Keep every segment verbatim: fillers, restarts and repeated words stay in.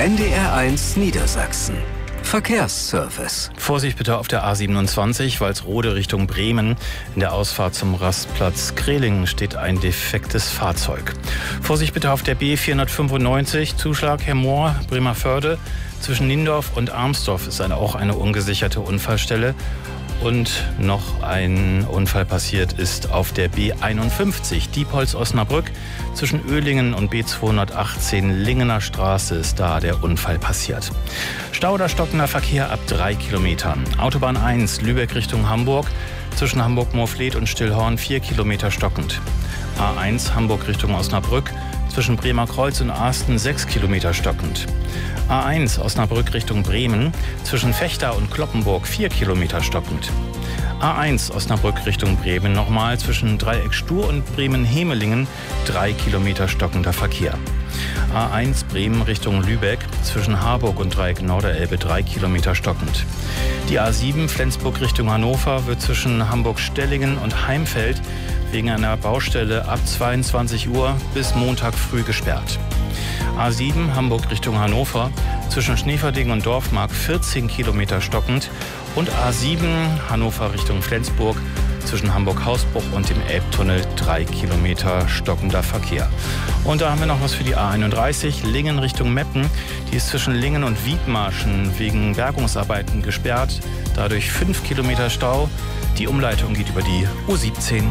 N D R eins Niedersachsen. Verkehrsservice. Vorsicht bitte auf der A siebenundzwanzig, Walsrode Richtung Bremen. In der Ausfahrt zum Rastplatz Krehlingen steht ein defektes Fahrzeug. Vorsicht bitte auf der B vierhundertfünfundneunzig, Zuschlag Hermoor, Bremervörde. Zwischen Niendorf und Armsdorf ist eine, auch eine ungesicherte Unfallstelle. Und noch ein Unfall passiert ist auf der B einundfünfzig, Diepholz-Osnabrück. Zwischen Oehlingen und B zweihundertachtzehn, Lingener Straße, ist da der Unfall passiert. Stau oder stockender Verkehr ab drei Kilometern. Autobahn eins, Lübeck Richtung Hamburg. Zwischen Hamburg-Moorfleet und Stillhorn vier Kilometer stockend. A eins, Hamburg Richtung Osnabrück. Zwischen Bremerkreuz und Asten sechs Kilometer stockend. A eins Osnabrück Richtung Bremen, zwischen Vechta und Kloppenburg vier Kilometer stockend. A eins Osnabrück Richtung Bremen nochmal zwischen Dreieck Stur und Bremen-Hemelingen drei Kilometer stockender Verkehr. A eins Bremen Richtung Lübeck zwischen Harburg und Dreieck Norderelbe drei Kilometer stockend. Die A sieben Flensburg Richtung Hannover wird zwischen Hamburg-Stellingen und Heimfeld wegen einer Baustelle ab zweiundzwanzig Uhr bis Montag früh gesperrt. A sieben Hamburg Richtung Hannover zwischen Schneeverding und Dorfmark vierzehn Kilometer stockend und A sieben Hannover Richtung Flensburg zwischen Hamburg-Hausbruch und dem Elbtunnel drei Kilometer stockender Verkehr. Und da haben wir noch was für die A einunddreißig, Lingen Richtung Meppen. Die ist zwischen Lingen und Wiedmarschen wegen Bergungsarbeiten gesperrt. Dadurch fünf Kilometer Stau. Die Umleitung geht über die U siebzehn.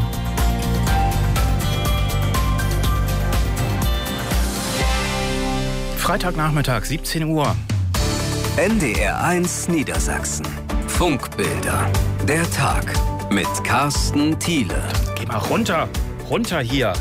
Freitagnachmittag, siebzehn Uhr. N D R eins Niedersachsen. Funkbilder. Der Tag mit Carsten Thiele. Geh mal runter, runter hier.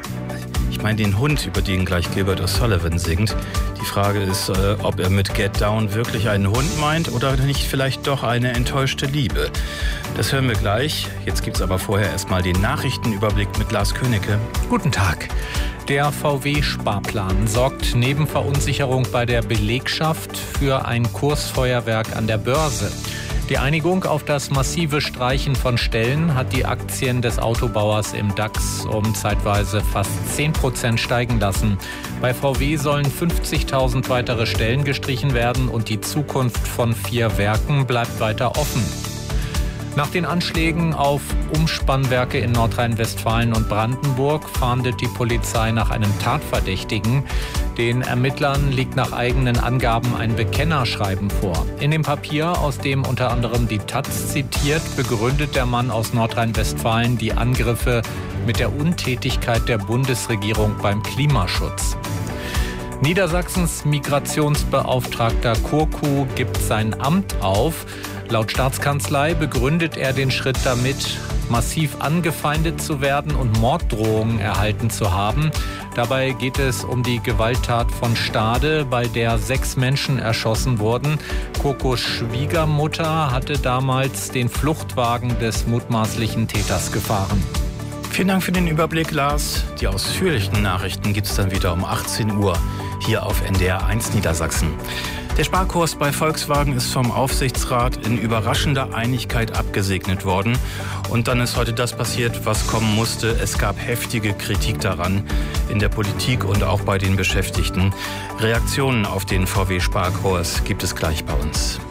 Ich meine den Hund, über den gleich Gilbert O'Sullivan singt. Die Frage ist, äh, ob er mit Get Down wirklich einen Hund meint oder nicht vielleicht doch eine enttäuschte Liebe. Das hören wir gleich. Jetzt gibt's aber vorher erstmal den Nachrichtenüberblick mit Lars Königke. Guten Tag. Der V W-Sparplan sorgt neben Verunsicherung bei der Belegschaft für ein Kursfeuerwerk an der Börse. Die Einigung auf das massive Streichen von Stellen hat die Aktien des Autobauers im DAX um zeitweise fast zehn Prozent steigen lassen. Bei V W sollen fünfzigtausend weitere Stellen gestrichen werden und die Zukunft von vier Werken bleibt weiter offen. Nach den Anschlägen auf Umspannwerke in Nordrhein-Westfalen und Brandenburg fahndet die Polizei nach einem Tatverdächtigen. Den Ermittlern liegt nach eigenen Angaben ein Bekennerschreiben vor. In dem Papier, aus dem unter anderem die Taz zitiert, begründet der Mann aus Nordrhein-Westfalen die Angriffe mit der Untätigkeit der Bundesregierung beim Klimaschutz. Niedersachsens Migrationsbeauftragter Kurku gibt sein Amt auf. Laut Staatskanzlei begründet er den Schritt damit, massiv angefeindet zu werden und Morddrohungen erhalten zu haben. Dabei geht es um die Gewalttat von Stade, bei der sechs Menschen erschossen wurden. Kurkus Schwiegermutter hatte damals den Fluchtwagen des mutmaßlichen Täters gefahren. Vielen Dank für den Überblick, Lars. Die ausführlichen Nachrichten gibt es dann wieder um achtzehn Uhr hier auf N D R eins Niedersachsen. Der Sparkurs bei Volkswagen ist vom Aufsichtsrat in überraschender Einigkeit abgesegnet worden. Und dann ist heute das passiert, was kommen musste. Es gab heftige Kritik daran in der Politik und auch bei den Beschäftigten. Reaktionen auf den V W-Sparkurs gibt es gleich bei uns.